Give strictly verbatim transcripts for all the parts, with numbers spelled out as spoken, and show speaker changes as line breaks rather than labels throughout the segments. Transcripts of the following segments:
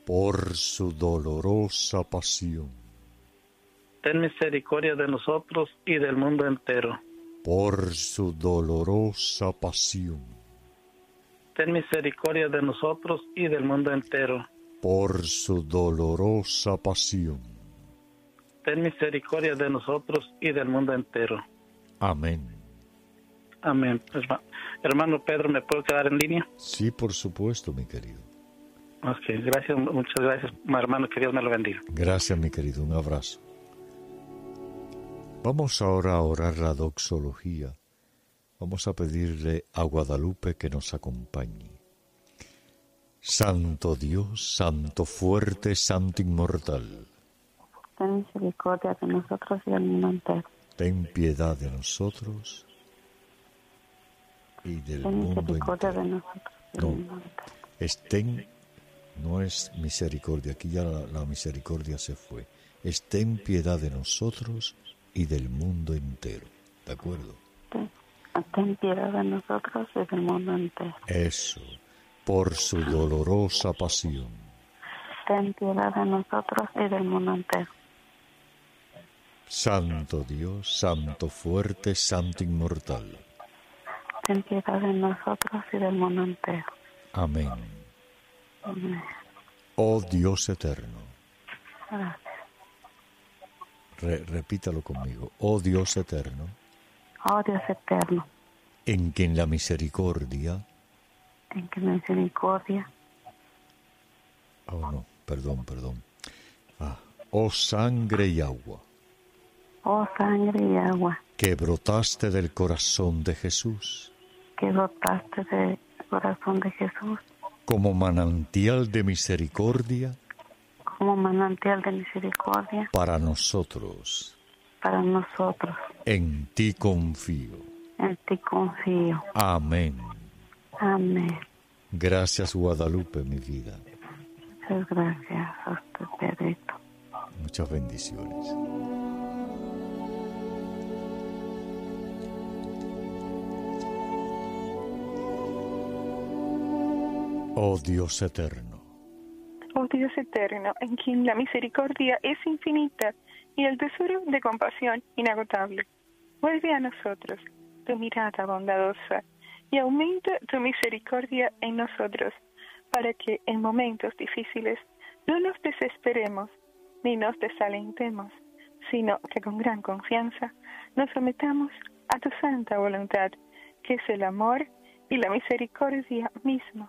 por su dolorosa pasión,
ten misericordia de nosotros y del mundo entero.
por su dolorosa pasión,
Ten misericordia de nosotros y del mundo entero.
por su dolorosa pasión.
Ten misericordia de nosotros y del mundo entero.
Amén.
Amén. Herma- Hermano Pedro, ¿me puedo quedar en línea?
Sí, por supuesto, mi querido.
Ok, gracias, muchas gracias, mi hermano, que Dios me lo bendiga.
Gracias, mi querido. Un abrazo. Vamos ahora a orar la doxología. Vamos a pedirle a Guadalupe que nos acompañe. Santo Dios, Santo fuerte, Santo inmortal,
Ten misericordia de nosotros y del mundo entero.
ten piedad de nosotros y del
Ten
mundo
misericordia
entero.
de nosotros y
No.
del mundo entero.
Estén, no es misericordia, aquí ya la, la misericordia se fue. Estén piedad de nosotros y del mundo entero. ¿De acuerdo?
Ten, ten piedad de nosotros y del mundo entero.
Eso, por su dolorosa pasión,
Ten piedad de nosotros y del mundo entero.
Santo Dios, Santo fuerte, Santo inmortal.
Ten piedad de nosotros y del mundo entero.
Amén.
Amén.
Oh Dios eterno,
Gracias.
re- repítalo conmigo. Oh Dios eterno,
Oh Dios eterno,
en quien la misericordia,
en que misericordia,
oh no, perdón, perdón. Ah, oh sangre y agua,
oh sangre y agua,
que brotaste del corazón de Jesús,
que brotaste del corazón de Jesús,
como manantial de misericordia
como manantial de misericordia
para nosotros.
para nosotros.
En ti confío.
En ti confío.
Amén.
Amén.
Gracias, Guadalupe, mi vida.
Muchas gracias a usted, Pedrito.
Muchas bendiciones. Oh Dios eterno,
Oh Dios eterno, en quien la misericordia es infinita y el tesoro de compasión inagotable, vuelve a nosotros tu mirada bondadosa y aumenta tu misericordia en nosotros, para que en momentos difíciles no nos desesperemos ni nos desalentemos, sino que con gran confianza nos sometamos a tu santa voluntad, que es el amor y la misericordia mismos.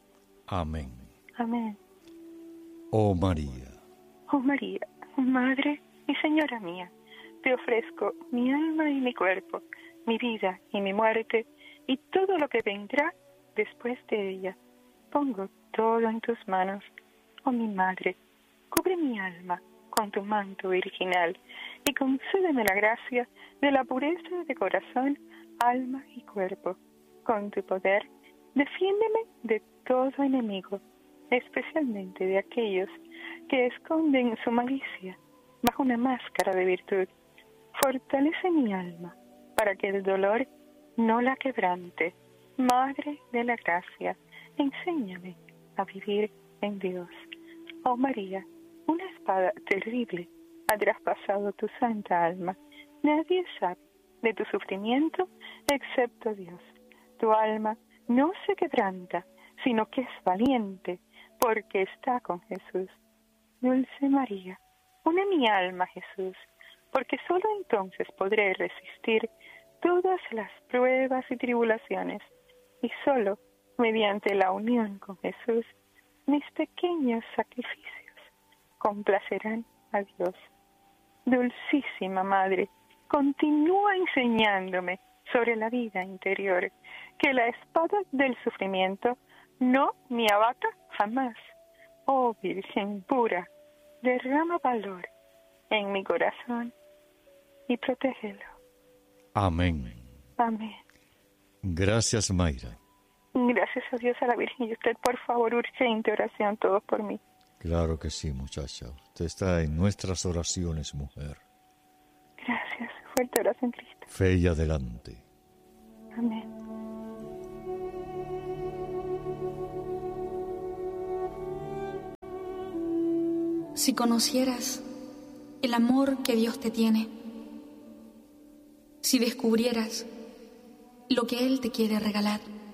amén.
Amén.
Oh María,
Oh María, Madre y Señora mía, te ofrezco mi alma y mi cuerpo, mi vida y mi muerte, y todo lo que vendrá después de ella. Pongo todo en tus manos, oh mi Madre, cubre mi alma con tu manto virginal, y concédeme la gracia de la pureza de corazón, alma y cuerpo. Con tu poder, defiéndeme de todo enemigo, especialmente de aquellos que esconden su malicia bajo una máscara de virtud. Fortalece mi alma para que el dolor no la quebrante. Madre de la gracia, enséñame a vivir en Dios. Oh María, una espada terrible ha traspasado tu santa alma. Nadie sabe de tu sufrimiento excepto Dios. Tu alma no se quebranta, sino que es valiente, porque está con Jesús. Dulce María, une mi alma a Jesús, porque solo entonces podré resistir todas las pruebas y tribulaciones, y solo mediante la unión con Jesús, mis pequeños sacrificios complacerán a Dios. Dulcísima Madre, continúa enseñándome sobre la vida interior, que la espada del sufrimiento no me abata jamás. Oh Virgen pura, derrama valor en mi corazón y protégelo.
amén.
Amén.
Gracias, Mayra.
Gracias a Dios, a la Virgen y a usted, por favor, urgente oración, todos por mí.
Claro que sí, muchacha. Usted está en nuestras oraciones, mujer.
Gracias. Fuerte abrazo en Cristo.
Fe y adelante.
Amén.
Si conocieras el amor que Dios te tiene, si descubrieras lo que Él te quiere regalar.